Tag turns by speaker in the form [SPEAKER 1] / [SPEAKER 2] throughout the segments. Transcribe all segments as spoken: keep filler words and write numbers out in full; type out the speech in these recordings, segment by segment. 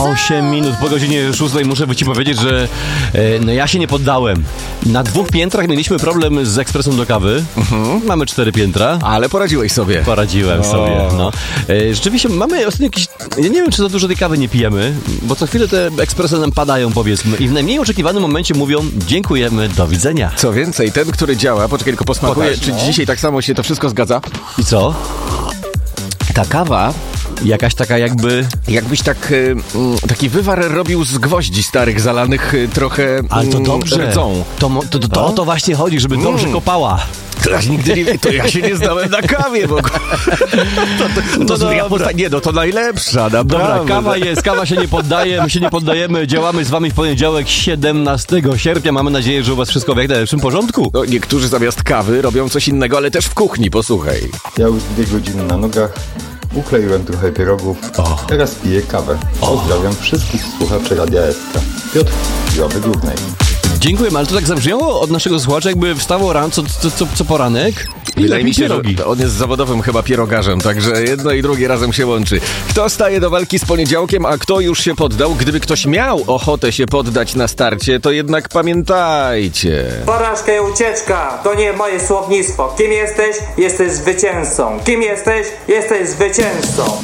[SPEAKER 1] osiem minut po godzinie szóstej muszę ci powiedzieć, że e, no ja się nie poddałem. Na dwóch piętrach mieliśmy problem z ekspresem do kawy. Mhm. Mamy cztery piętra.
[SPEAKER 2] Ale poradziłeś sobie.
[SPEAKER 1] Poradziłem o. sobie, no. E, rzeczywiście mamy ostatnio jakieś... Ja nie wiem, czy za dużo tej kawy nie pijemy, bo co chwilę te ekspresy nam padają, powiedzmy. I w najmniej oczekiwanym momencie mówią dziękujemy, do widzenia.
[SPEAKER 2] Co więcej, ten, który działa, poczekaj, tylko posmakuję, Pokaż, czy no. dzisiaj tak samo się to wszystko zgadza?
[SPEAKER 1] I co?
[SPEAKER 2] Ta kawa...
[SPEAKER 1] Jakaś taka jakby...
[SPEAKER 2] Jakbyś tak, y, taki wywar robił z gwoździ starych, zalanych y, trochę
[SPEAKER 1] Ale to dobrze.
[SPEAKER 2] rdzą.
[SPEAKER 1] To, to, to, to o to właśnie chodzi, żeby mm. dobrze kopała.
[SPEAKER 2] To ja, nigdy nie, to ja się nie znałem na kawie, bo... to, to, to, to ja posta- nie, no to najlepsza, naprawdę.
[SPEAKER 1] Dobra, kawa jest, kawa się nie poddaje, my się nie poddajemy, działamy z wami w poniedziałek, siedemnastego sierpnia. Mamy nadzieję, że u was wszystko w jak najlepszym porządku.
[SPEAKER 2] No, niektórzy zamiast kawy robią coś innego, ale też w kuchni, posłuchaj.
[SPEAKER 3] Ja już dwie godziny na nogach. Ukleiłem trochę pierogów, o. teraz piję kawę. Pozdrawiam wszystkich słuchaczy Radia Ekstra. Piotr, Jowy Górnej.
[SPEAKER 1] Dziękujemy, ale to tak zabrzmiało od naszego słuchacza, jakby wstawał rano co, co, co, co poranek i
[SPEAKER 2] wydaje mi się,
[SPEAKER 1] pierogi.
[SPEAKER 2] że on jest zawodowym chyba pierogarzem, także jedno i drugie razem się łączy. Kto staje do walki z poniedziałkiem, a kto już się poddał? Gdyby ktoś miał ochotę się poddać na starcie, to jednak pamiętajcie.
[SPEAKER 4] Porażka i ucieczka to nie moje słownictwo. Kim jesteś? Jesteś zwycięzcą. Kim jesteś? Jesteś zwycięzcą.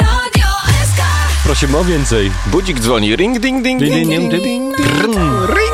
[SPEAKER 1] Prosimy o więcej.
[SPEAKER 2] Budzik dzwoni. Ring, ding, ding, ding, ding, ding, ding, ding, ding. Ring.